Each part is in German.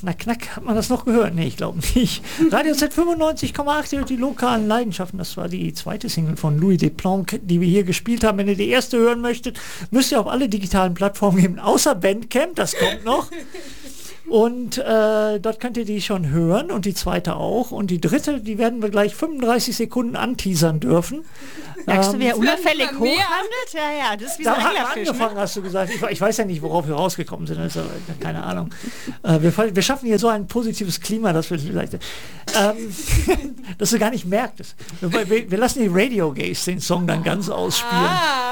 Na knack, hat man das noch gehört? Nee, ich glaube nicht. Radio Z 95,8, die lokalen Leidenschaften. Das war die zweite Single von Louis Desplanques, die wir hier gespielt haben. Wenn ihr die erste hören möchtet, müsst ihr auf alle digitalen Plattformen gehen, außer Bandcamp, das kommt noch. Und dort könnt ihr die schon hören und die zweite auch. Und die dritte, die werden wir gleich 35 Sekunden anteasern dürfen. Merkst du, wer unauffällig hochhandelt? Ja, das ist wie so ein Anglerfisch. Angefangen, hast du gesagt. Ich weiß ja nicht, worauf wir rausgekommen sind. Also, keine Ahnung. Wir schaffen hier so ein positives Klima, dass wir vielleicht... dass du gar nicht merkst. Wir lassen die Radio Gays den Song dann ganz ausspielen.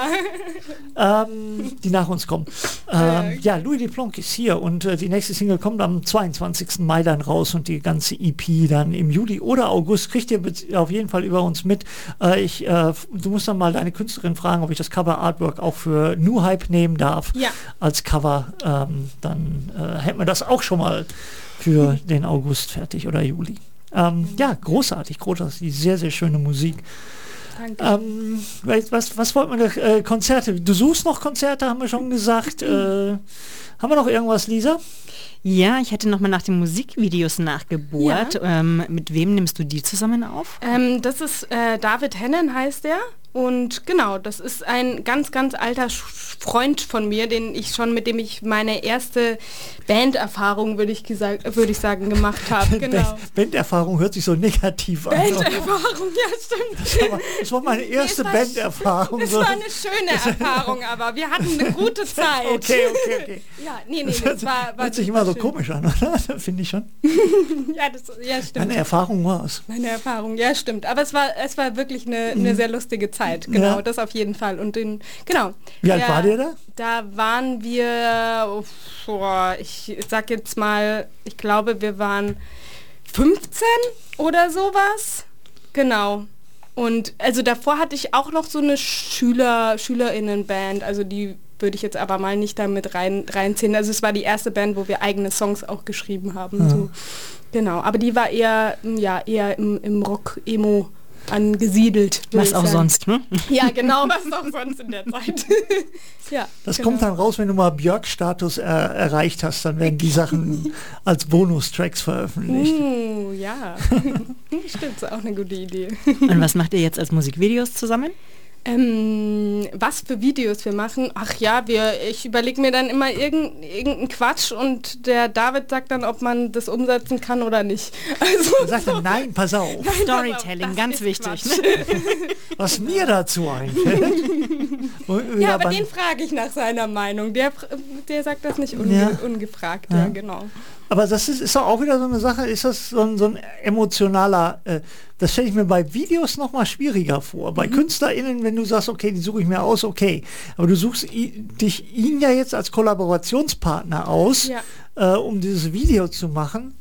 Die nach uns kommen. Ja, Louis Desplanques ist hier und die nächste Single kommt am 22. Mai dann raus und die ganze EP dann im Juli oder August kriegt ihr auf jeden Fall über uns mit. Du musst dann mal deine Künstlerin fragen, ob ich das Cover Artwork auch für New Hype nehmen darf als Cover. Dann hätten wir das auch schon mal für den August fertig oder Juli. Ja, großartig, sehr, sehr schöne Musik. Danke. Was wollten wir noch? Konzerte. Du suchst noch Konzerte, haben wir schon gesagt. Haben wir noch irgendwas, Lisa? Ja, ich hätte nochmal nach den Musikvideos nachgebohrt. Ja. Mit wem nimmst du die zusammen auf? Das ist David Hennen heißt der. Und genau, das ist ein ganz, ganz alter Freund von mir, mit dem ich meine erste Banderfahrung, würde ich sagen, gemacht habe. Genau. Banderfahrung hört sich so negativ an. Banderfahrung, ja, stimmt. Das war meine erste Banderfahrung. Es war eine schöne Erfahrung, aber wir hatten eine gute Zeit. Okay. Ja, nee, das war hört sich immer so komisch an, oder? Finde ich schon. ja, stimmt. Meine Erfahrung war es. Meine Erfahrung, ja, stimmt. Aber es war wirklich eine sehr lustige Zeit. Genau, das auf jeden Fall. Und genau. Wie alt war der da? Da waren wir, ich sag jetzt mal, ich glaube, wir waren 15 oder sowas. Genau. Und also davor hatte ich auch noch so eine SchülerInnenband, also die würde ich jetzt aber mal nicht damit reinziehen. Also es war die erste Band, wo wir eigene Songs auch geschrieben haben. Ja. So. Genau, aber die war eher im Rock-Emo angesiedelt. Was auch sonst, ne? Ja, genau, was auch sonst in der Zeit. Ja, das kommt dann raus, wenn du mal Björk-Status erreicht hast, dann werden die Sachen als Bonustracks veröffentlicht. Ja. Stimmt, ist auch eine gute Idee. Und was macht ihr jetzt als Musikvideos zusammen? Was für Videos wir machen? Ach ja, ich überlege mir dann immer irgendeinen Quatsch und der David sagt dann, ob man das umsetzen kann oder nicht. Also sagt er, nein, pass auf. Nein, Storytelling, ganz wichtig. Ne? Was mir dazu einfällt. Ja, aber den frage ich nach seiner Meinung. Der sagt das nicht ungefragt, ja, genau. Aber das ist doch auch wieder so eine Sache, ist das so ein emotionaler, das stelle ich mir bei Videos noch mal schwieriger vor. Bei KünstlerInnen, wenn du sagst, okay, die suche ich mir aus, okay. Aber du suchst ihn ja jetzt als Kollaborationspartner aus, um dieses Video zu machen.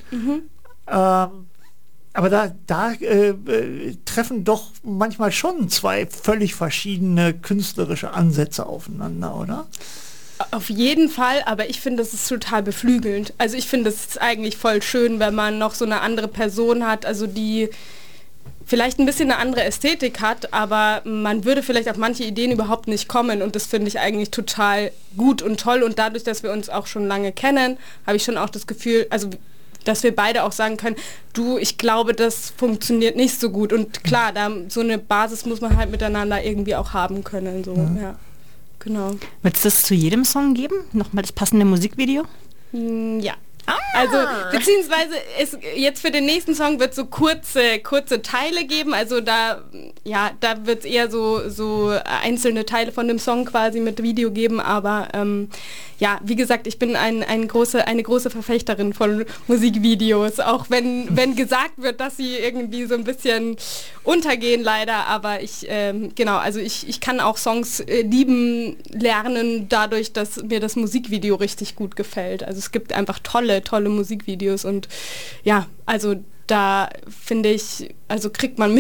Aber da treffen doch manchmal schon zwei völlig verschiedene künstlerische Ansätze aufeinander, oder? Auf jeden Fall, aber ich finde, das ist total beflügelnd. Also ich finde, es ist eigentlich voll schön, wenn man noch so eine andere Person hat, also die vielleicht ein bisschen eine andere Ästhetik hat, aber man würde vielleicht auf manche Ideen überhaupt nicht kommen und das finde ich eigentlich total gut und toll und dadurch, dass wir uns auch schon lange kennen, habe ich schon auch das Gefühl, also dass wir beide auch sagen können, ich glaube, das funktioniert nicht so gut und klar, so eine Basis muss man halt miteinander irgendwie auch haben können, so, ja. Genau. Wird es das zu jedem Song geben? Nochmal das passende Musikvideo? Ja. Also, beziehungsweise jetzt für den nächsten Song wird es so kurze Teile geben, also da wird es eher so einzelne Teile von dem Song quasi mit Video geben, aber wie gesagt, ich bin eine große Verfechterin von Musikvideos, auch wenn gesagt wird, dass sie irgendwie so ein bisschen untergehen leider, aber ich kann auch Songs lieben lernen dadurch, dass mir das Musikvideo richtig gut gefällt. Also es gibt einfach tolle Musikvideos und ja, also da finde ich, also kriegt man mich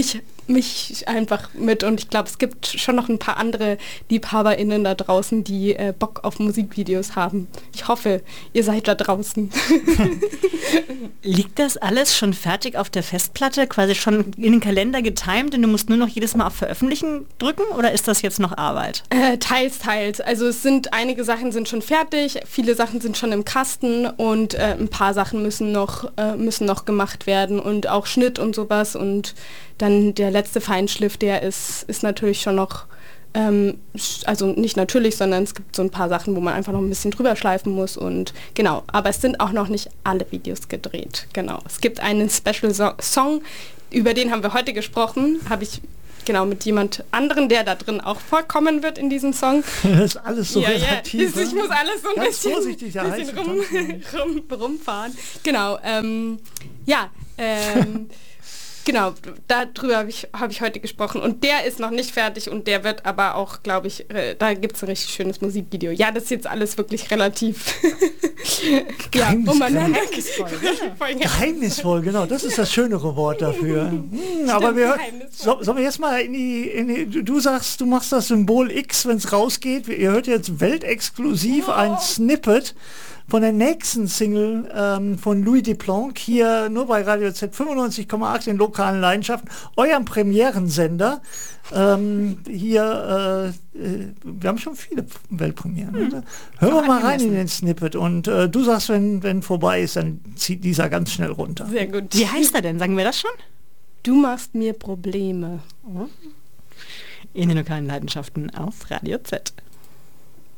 mich einfach mit und ich glaube, es gibt schon noch ein paar andere LiebhaberInnen da draußen, die Bock auf Musikvideos haben. Ich hoffe, ihr seid da draußen. Liegt das alles schon fertig auf der Festplatte, quasi schon in den Kalender getimt und du musst nur noch jedes Mal auf Veröffentlichen drücken oder ist das jetzt noch Arbeit? Teils. Also es sind, einige Sachen sind schon fertig, viele Sachen sind schon im Kasten und ein paar Sachen müssen noch gemacht werden und auch Schnitt und sowas und dann der letzte Feinschliff, der ist natürlich schon noch, also nicht natürlich, sondern es gibt so ein paar Sachen, wo man einfach noch ein bisschen drüber schleifen muss und genau, aber es sind auch noch nicht alle Videos gedreht, genau. Es gibt einen Special-Song, über den haben wir heute gesprochen, habe ich genau mit jemand anderen, der da drin auch vorkommen wird in diesem Song. Das ist alles so relativ. Ich muss alles so ein bisschen, vorsichtig, rumfahren. Genau, genau, darüber habe ich heute gesprochen und der ist noch nicht fertig und der wird aber auch, glaube ich, da gibt es ein richtig schönes Musikvideo. Ja, das ist jetzt alles wirklich relativ geheimnisvoll, genau, das ist das schönere Wort dafür. Aber sollen wir jetzt mal du sagst, du machst das Symbol X, wenn es rausgeht. Ihr hört jetzt weltexklusiv ein Snippet von der nächsten Single von Louis Desplanques, hier nur bei Radio Z 95,8 in lokalen Leidenschaften, eurem Premierensender. Wir haben schon viele Weltpremieren. Oder? Hören wir mal rein in den Snippet und du sagst, wenn vorbei ist, dann zieht dieser ganz schnell runter. Sehr gut. Wie heißt er denn? Sagen wir das schon? Du machst mir Probleme. In den lokalen Leidenschaften auf Radio Z.